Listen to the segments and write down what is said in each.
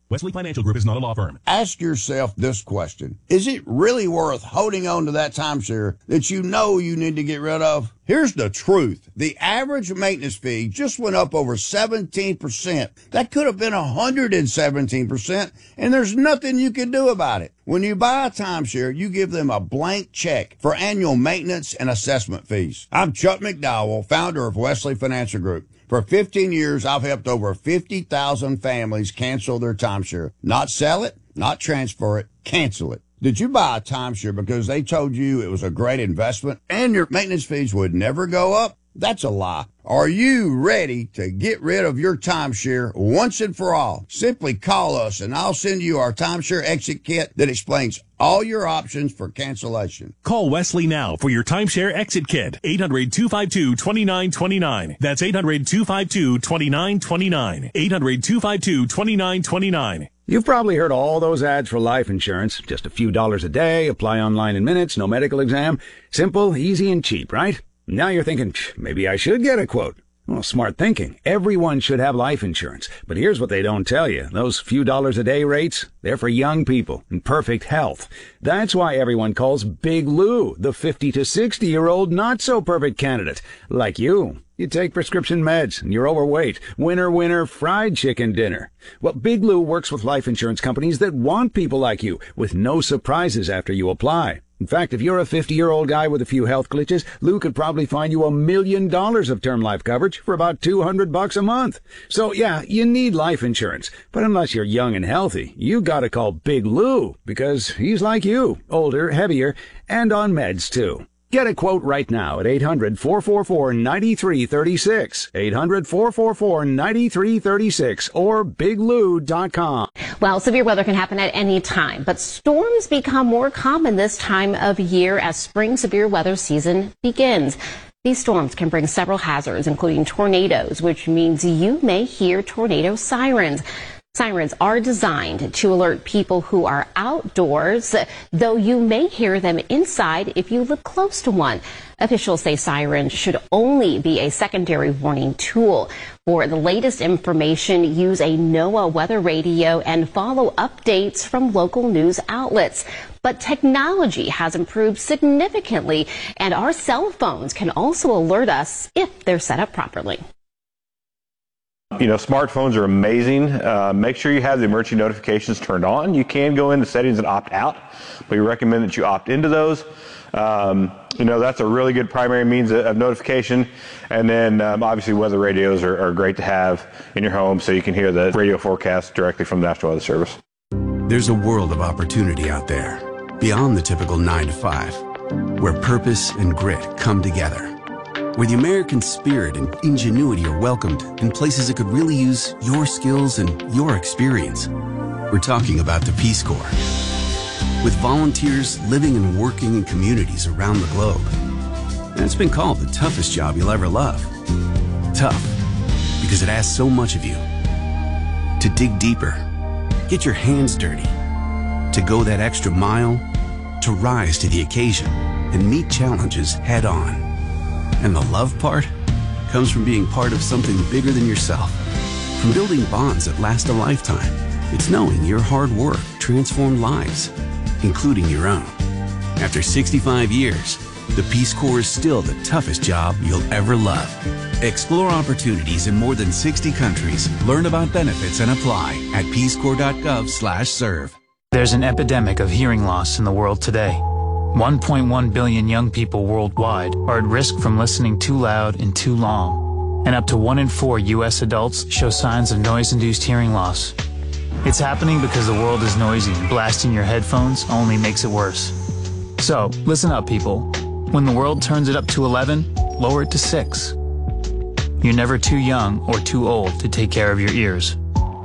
Wesley Financial Group is not a law firm. Ask yourself this question. Is it really worth holding on to that timeshare that you know you need to get rid of? Here's the truth. The average maintenance fee just went up over 17%. That could have been 117%, and there's nothing you can do about it. When you buy a timeshare, you give them a blank check for annual maintenance and assessment fees. I'm Chuck McDowell, founder of Wesley Financial Group. For 15 years, I've helped over 50,000 families cancel their timeshare. Not sell it, not transfer it, cancel it. Did you buy a timeshare because they told you it was a great investment and your maintenance fees would never go up? That's a lie. Are you ready to get rid of your timeshare once and for all? Simply call us and I'll send you our timeshare exit kit that explains all your options for cancellation. Call Wesley now for your timeshare exit kit. 800-252-2929. That's 800-252-2929. 800-252-2929. You've probably heard all those ads for life insurance. Just a few dollars a day, apply online in minutes, no medical exam. Simple, easy, and cheap, right? Now you're thinking, maybe I should get a quote. Well, smart thinking. Everyone should have life insurance. But here's what they don't tell you. Those few dollars a day rates, they're for young people in perfect health. That's why everyone calls Big Lou the 50 to 60-year-old not-so-perfect candidate. Like you. You take prescription meds, and you're overweight. Winner, winner, fried chicken dinner. Well, Big Lou works with life insurance companies that want people like you, with no surprises after you apply. In fact, if you're a 50-year-old guy with a few health glitches, Lou could probably find you $1 million of term life coverage for about $200 a month. So, yeah, you need life insurance. But unless you're young and healthy, you gotta call Big Lou, because he's like you, older, heavier, and on meds, too. Get a quote right now at 800-444-9336, 800-444-9336, or biglou.com. Well, severe weather can happen at any time, but storms become more common this time of year as spring severe weather season begins. These storms can bring several hazards, including tornadoes, which means you may hear tornado sirens. Sirens are designed to alert people who are outdoors, though you may hear them inside if you live close to one. Officials say sirens should only be a secondary warning tool. For the latest information, use a NOAA weather radio and follow updates from local news outlets. But technology has improved significantly, and our cell phones can also alert us if they're set up properly. You know, smartphones are amazing. Make sure you have the emergency notifications turned on. You can go into settings and opt out, but we recommend that you opt into those. You know, that's a really good primary means of notification. And then obviously weather radios are great to have in your home so you can hear the radio forecast directly from the National Weather Service. There's a world of opportunity out there, beyond the typical 9 to 5, where purpose and grit come together. Where the American spirit and ingenuity are welcomed in places that could really use your skills and your experience. We're talking about the Peace Corps. With volunteers living and working in communities around the globe. And it's been called the toughest job you'll ever love. Tough, because it asks so much of you. To dig deeper, get your hands dirty, to go that extra mile, to rise to the occasion and meet challenges head on. And the love part comes from being part of something bigger than yourself. From building bonds that last a lifetime. It's knowing your hard work transformed lives, including your own. After 65 years, the Peace Corps is still the toughest job you'll ever love. Explore opportunities in more than 60 countries. Learn about benefits and apply at peacecorps.gov/serve. There's an epidemic of hearing loss in the world today. 1.1 billion young people worldwide are at risk from listening too loud and too long. And up to 1 in 4 U.S. adults show signs of noise-induced hearing loss. It's happening because the world is noisy and blasting your headphones only makes it worse. So, listen up, people. When the world turns it up to 11, lower it to 6. You're never too young or too old to take care of your ears.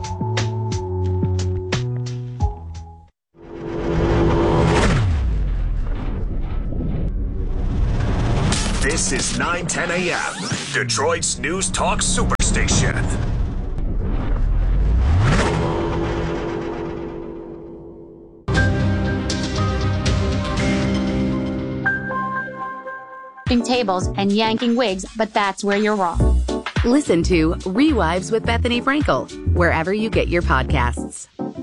This is 910 AM, Detroit's News Talk Superstation. Tables and yanking wigs, but that's where you're wrong. Listen to Rewives with Bethany Frankel, wherever you get your podcasts.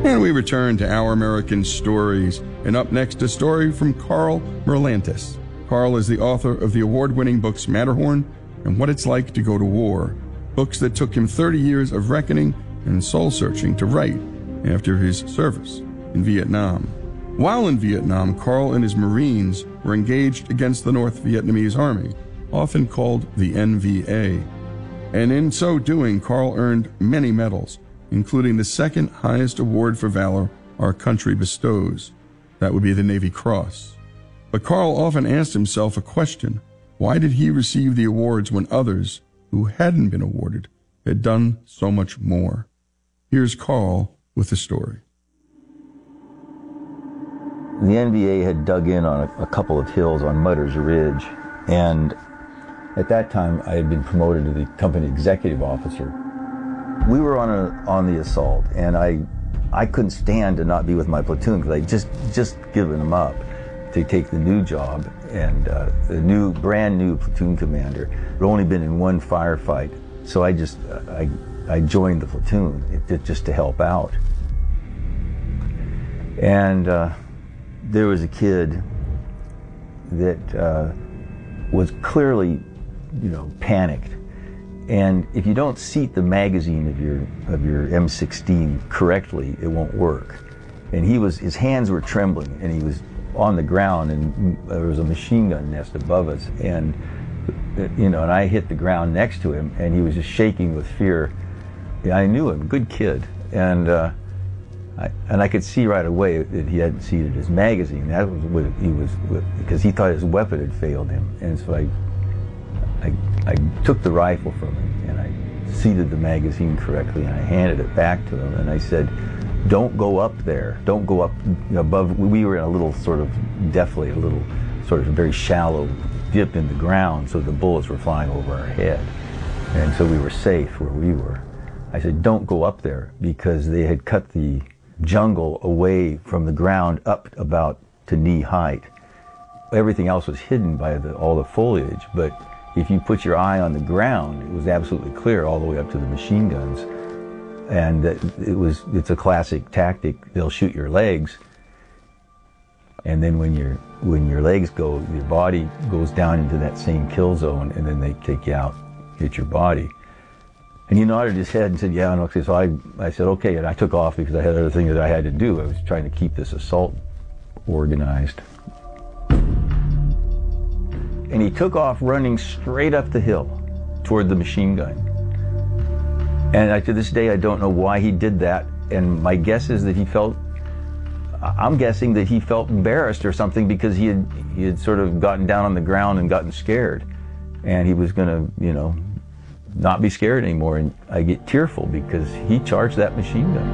And we return to Our American Stories, and up next, a story from Carl Merlantis. Carl is the author of the award-winning books Matterhorn and What It's Like to Go to War, books that took him 30 years of reckoning and soul-searching to write after his service in Vietnam. While in Vietnam, Carl and his Marines were engaged against the North Vietnamese Army, often called the NVA. And in so doing, Carl earned many medals, including the second highest award for valor our country bestows. That would be the Navy Cross. But Carl often asked himself a question: why did he receive the awards when others, who hadn't been awarded, had done so much more? Here's Carl with the story. The NVA had dug in on a couple of hills on Mudder's Ridge, and at that time I had been promoted to the company executive officer. We were on the assault, and I couldn't stand to not be with my platoon because I just given them up to take the new job, and the brand new platoon commander had only been in one firefight, so I joined the platoon just to help out. And there was a kid that was clearly, panicked. And if you don't seat the magazine of your M16 correctly, it won't work. And his hands were trembling, and he was on the ground, and there was a machine gun nest above us, and and I hit the ground next to him, and he was just shaking with fear. I knew him, good kid, and I could see right away that he hadn't seated his magazine. That was what he was, because he thought his weapon had failed him, and so I took the rifle from him, and I seated the magazine correctly, and I handed it back to him, and I said, "Don't go up there. Don't go up above." We were in a little sort of very shallow dip in the ground, so the bullets were flying over our head, and so we were safe where we were. I said, "Don't go up there," because they had cut the jungle away from the ground up about to knee height. Everything else was hidden by all the foliage, but if you put your eye on the ground, it was absolutely clear all the way up to the machine guns. And it's a classic tactic. They'll shoot your legs, and then when your legs go, your body goes down into that same kill zone, and then they take you out, hit your body. And he nodded his head and said, "Yeah, okay." So I said, "Okay," and I took off because I had other things that I had to do. I was trying to keep this assault organized. And he took off running straight up the hill toward the machine gun. And to this day, I don't know why he did that. And my guess is that I'm guessing that he felt embarrassed or something, because he had sort of gotten down on the ground and gotten scared. And he was gonna, not be scared anymore. And I get tearful because he charged that machine gun.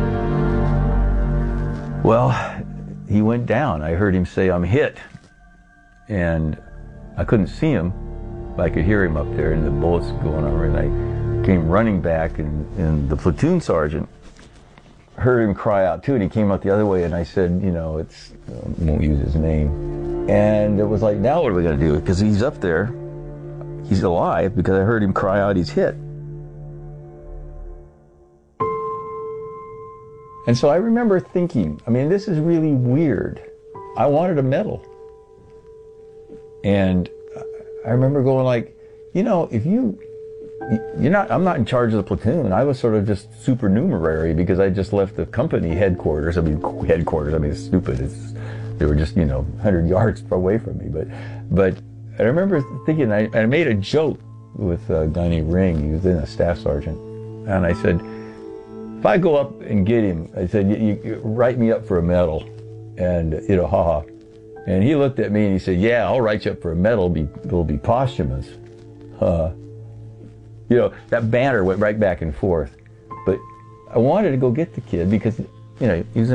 Well, he went down. I heard him say, "I'm hit." And I couldn't see him, but I could hear him up there, and the bullets going over, and I came running back, and the platoon sergeant heard him cry out too, and he came out the other way, and I said, won't use his name. And it was like, now what are we going to do? Because he's up there, he's alive, because I heard him cry out he's hit. And so I remember thinking, this is really weird. I wanted a medal. And I remember going like, if I'm not in charge of the platoon. I was sort of just supernumerary because I just left the company headquarters. It's stupid. They were just, 100 yards away from me. But I remember thinking, I made a joke with a guy named Ring. He was then a staff sergeant. And I said, if I go up and get him, I said, you write me up for a medal. And, haha. And he looked at me and he said, "Yeah, I'll write you up for a medal. It'll be posthumous." That banter went right back and forth. But I wanted to go get the kid because, he was